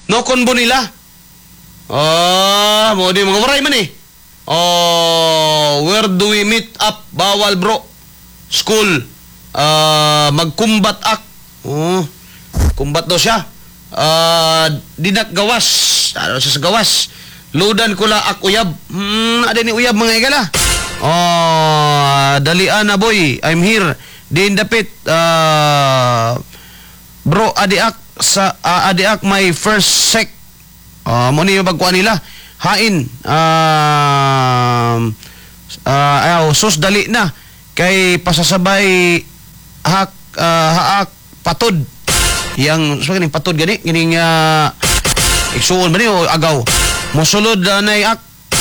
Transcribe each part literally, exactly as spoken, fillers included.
No konbo nila. Ah, mo di mga waray man eh. Oh, where do we meet up? Bawal bro. School. Ah, magkumbat ak. Oh, kumbat daw siya. Ah, dinak gawas. Ano siya sa gawas? Ludan ko la ak uyab. Hmm, ada ni uyab mga igala. Oh, dalian na boy. I'm here. Din dapit. Ah, bro, adi ak sa uh, adi ak my first sec. Ah, uh, mo ni bagkuan nila. Hain. Um, uh, ayaw, sus dali na. Kay pasasabay hak, uh, haak patod. Yang, so ganing patod gani? Ganing, uh, iksuon ba ni o agaw? Musulod uh, na ak.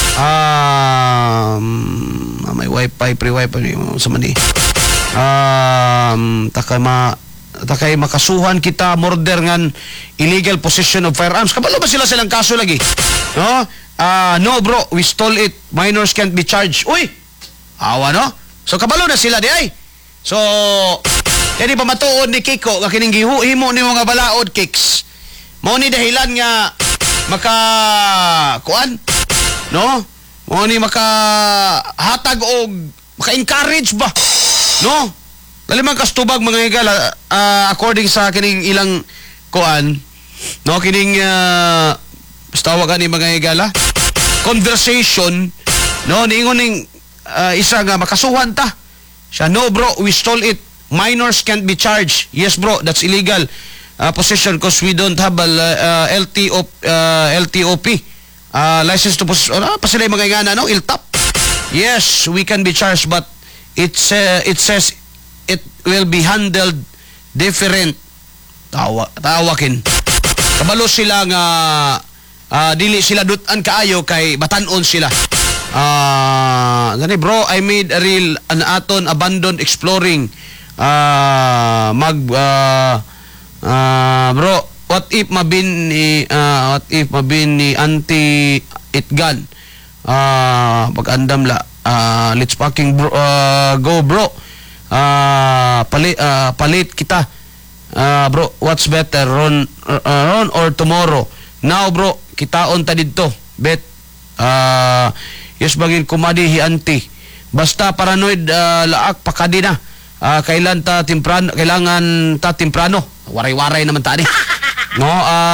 Um, may wifi, pre-wifi sa mani. Um, takay ma, takay makasuhan kita murder ngan illegal possession of firearms. Kabalo ba sila silang kaso lagi? No? Uh, no bro, we stole it. Minors can't be charged. Uy! Awa no? So kabalo na sila di ay. So, yan pa matuod ni Kiko nga kining gihuhimo ni mga balaod kicks. Mao ni dahilan nga maka kuan no? Mao ni maka hatag og maka-encourage ba? No? Dali man kastubag mga igala uh, according sa kining ilang kuan no kining uh, tawag ni mga igala conversation no niingon ning uh, isa nga makasuhan ta siya. No bro, we stole it. Minors can't be charged. Yes bro, that's illegal uh, possession because we don't have a uh, L T O uh, L T O P uh, license to possess. Ano pa sila mga ingana no? Iltap. Yes, we can be charged but it's uh, it says it will be handled different. Tawa tawakin. Kabalo sila nga uh, dili sila dutan kaayo kay batanon sila. Ah, uh, gani bro, I made a real an aton abandoned exploring. Ah, uh, mag uh, uh, bro, what if mabin ni uh, what if mabin ni anti itgan? Ah, uh, pag-andam la. Uh, let's fucking bro, uh, go bro. Ah, uh, palit uh, palit kita. Uh, bro, what's better, ron uh, ron or tomorrow? Now bro, kitaon ta didto. Bet. Ah, uh, yes bagin kumadi hi anti. Basta paranoid uh, laak pakadi na. Uh, kailan ta temprano, kailangan ta temprano. Waray-waray naman ta ni. No,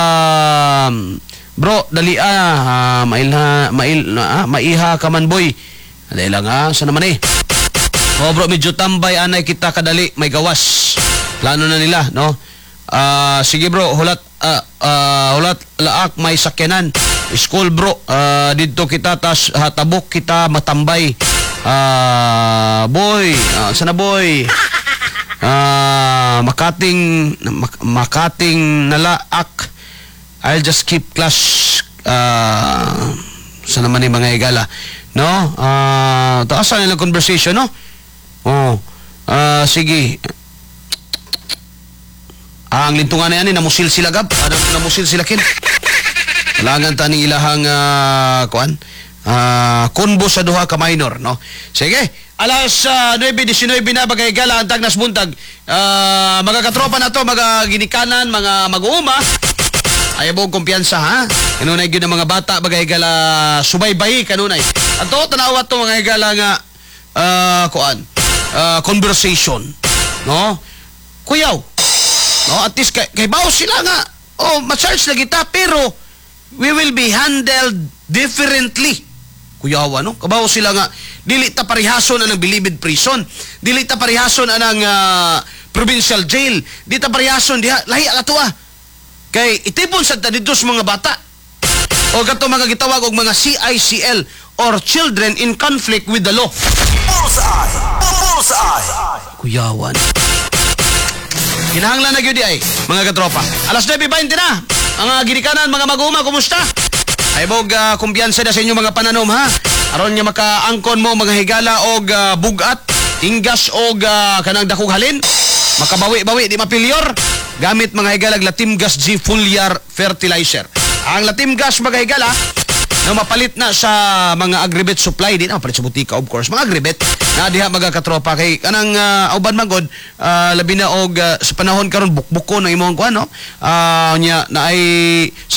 um, bro, dali ah, uh, mailha mail uh, maiha ka man boy. Dali lang ah, sa naman eh. Oh bro, medyo tambay anay kita kadali, may gawas. Plano na nila, no? Ah, uh, sige bro, hulat uh, uh, hulat laak may sakyanan. School bro, uh, dito kita tas hatabok kita matambay. Ah, uh, boy, uh, sana boy. Ah, uh, makating mak makating nalaak. I'll just keep class. Ah, uh, sana man ni mga igala, no? Ah, uh, taas na lang conversation, no? Oh. Ah, uh, sige. Ang lintungan na yan, namusil sila gab. Anong namusil sila kin? Kailangan ta ning ilahang uh, kuan uh, kunbo sa duha ka minor, no? Sige, alas uh, nine nineteen na bagay gala ang tagnas buntag. Uh, mga katropa na to, mga ginikanan, mga mag-uuma. Ayaw mo kumpiyansa, ha? Kanunay yun ang mga bata, bagay gala subaybay, kanunay. At to, tanawat to mga gala nga uh, kuan uh, conversation, no? Kuyaw, no? At least kay, kay bawo sila nga, oh, ma-charge na kita, pero we will be handled differently. Kuyawa, no? Kabaw sila nga, dili ta parihason anang bilibid prison, dili ta parihason anang uh, provincial jail, dili ta parihason diha, lahi ala to ah. Kay itipon sa dito sa mga bata. O kato mga gitawag og mga C I C L or children in conflict with the law. Bullseye! Bullseye! Kuyawan. Kinahanglan na gyud di ay, mga katropa. Alas nine twenty na. Mga ginikanan, mga mag-uuma, kumusta? Ay bog uh, kumpiyansa na sa inyo mga pananom, ha? Aron niya makaangkon mo mga higala og uh, bugat, tinggas og uh, kanang dakog halin. Makabawi-bawi, di mapilyor. Gamit mga higalag Latim Gas G Foliar Fertilizer. Ang Latim Gas mga higala, na mapalit na sa mga agribet supply din. Ah, palit sa butika, of course. Mga agribet na diha mga katropa. Kay kanang uh, auban magod, uh, labi na og uh, sa panahon karon bukbuko ng imong kuan, no? Uh, nya na ay